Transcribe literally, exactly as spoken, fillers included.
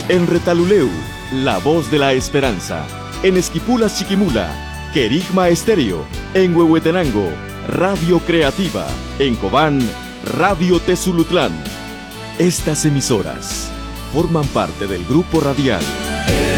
En Retaluleu, La Voz de la Esperanza. En Esquipulas Chiquimula, Querigma Estéreo. En Huehuetenango, Radio Creativa. En Cobán, Radio Tezulutlán. Estas emisoras forman parte del grupo radial